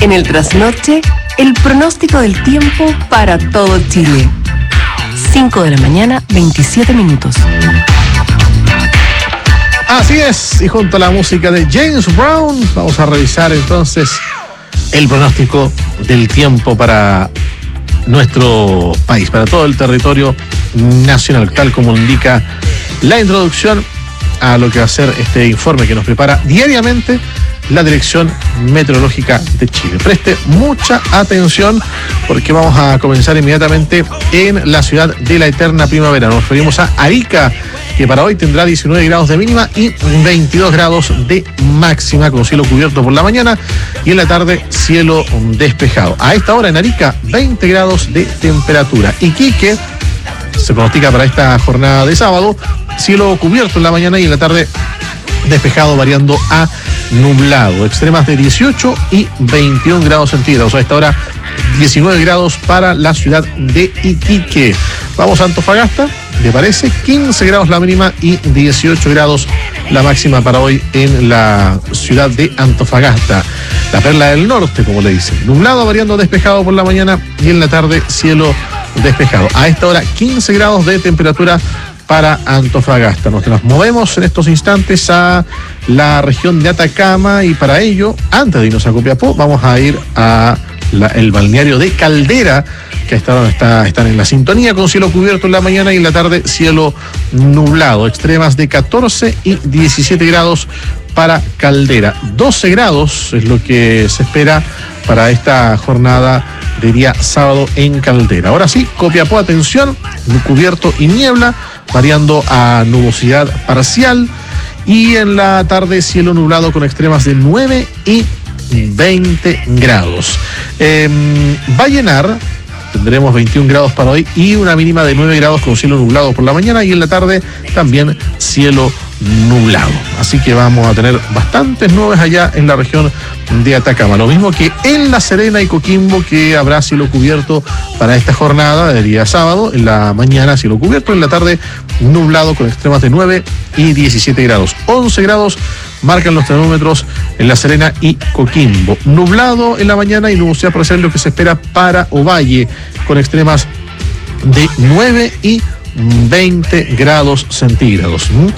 En el trasnoche, el pronóstico del tiempo para todo Chile. 5 de la mañana, 27 minutos. Así es, y junto a la música de James Brown, vamos a revisar entonces el pronóstico del tiempo para nuestro país, para todo el territorio nacional, tal como indica la introducción a lo que va a ser este informe que nos prepara diariamente la Dirección Meteorológica de Chile. Preste mucha atención porque vamos a comenzar inmediatamente en la ciudad de la eterna primavera. Nos referimos a Arica, que para hoy tendrá 19 grados de mínima y 22 grados de máxima, con cielo cubierto por la mañana y en la tarde cielo despejado. A esta hora en Arica, 20 grados de temperatura. Iquique se pronostica para esta jornada de sábado, cielo cubierto en la mañana y en la tarde despejado, variando a nublado. Extremas de 18 y 21 grados centígrados. A esta hora 19 grados para la ciudad de Iquique. Vamos a Antofagasta, ¿le parece? 15 grados la mínima y 18 grados la máxima para hoy en la ciudad de Antofagasta. La perla del norte, como le dicen. Nublado, variando despejado por la mañana y en la tarde cielo despejado. A esta hora 15 grados de temperatura para Antofagasta. Nos movemos en estos instantes a la región de Atacama y para ello, antes de irnos a Copiapó, vamos a ir a el balneario de Caldera, que están en la sintonía, con cielo cubierto en la mañana y en la tarde cielo nublado. Extremas de 14 y 17 grados para Caldera. 12 grados es lo que se espera para esta jornada de día sábado en Caldera. Ahora sí, Copiapó, atención, cubierto y niebla, variando a nubosidad parcial y en la tarde cielo nublado con extremas de 9 y 20 grados. Vallenar, tendremos 21 grados para hoy y una mínima de 9 grados con cielo nublado por la mañana y en la tarde también cielo nublado. Así que vamos a tener bastantes nubes allá en la región de Atacama. Lo mismo que en La Serena y Coquimbo, que habrá cielo cubierto para esta jornada de día sábado. En la mañana cielo cubierto, en la tarde nublado con extremas de 9 y 17 grados. 11 grados marcan los termómetros en La Serena y Coquimbo. Nublado en la mañana y nubosidad parcial lo que se espera para Ovalle, con extremas de 9 y 20 grados centígrados.